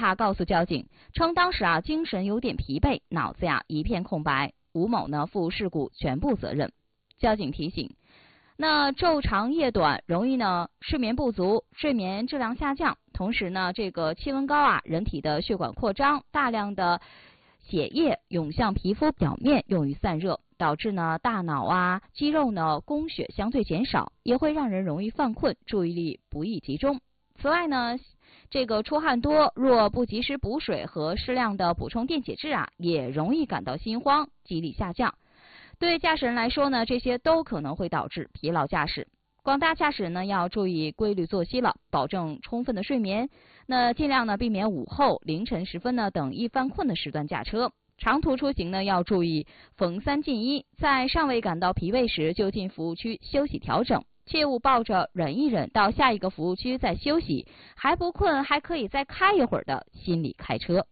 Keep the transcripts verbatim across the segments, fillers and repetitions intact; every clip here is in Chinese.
他告诉交警，称当时啊精神有点疲惫，脑子呀一片空白，吴某呢负事故全部责任。交警提醒，那昼长夜短，容易呢睡眠不足，睡眠质量下降，同时呢这个气温高啊，人体的血管扩张，大量的血液涌向皮肤表面，用于散热，导致呢大脑啊肌肉呢供血相对减少，也会让人容易犯困，注意力不易集中。此外呢，这个出汗多，若不及时补水和适量的补充电解质啊，也容易感到心慌，记忆力下降。对驾驶人来说呢，这些都可能会导致疲劳驾驶。广大驾驶人呢要注意规律作息了，保证充分的睡眠。那尽量呢避免午后、凌晨时分呢等易犯困的时段驾车。长途出行呢要注意逢三进一，在尚未感到疲惫时就进服务区休息调整，切勿抱着忍一忍到下一个服务区再休息，还不困还可以再开一会儿的心理开车。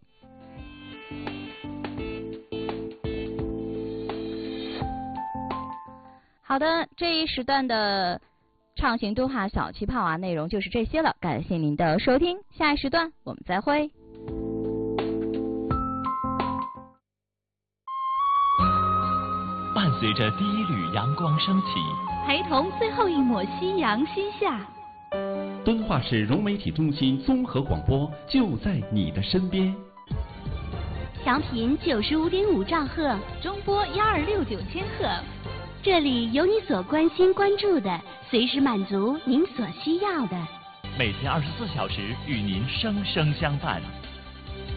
好的，这一时段的畅行敦化小气泡啊，内容就是这些了，感谢您的收听，下一时段我们再会。 伴随着第一缕阳光升起， 陪同最后一抹夕阳西下。 敦化市融媒体中心综合广播就在你的身边。 调频九十五点五兆赫，中波幺二六九千赫。这里有你所关心关注的，随时满足您所需要的。 每天二十四小时与您生生相伴。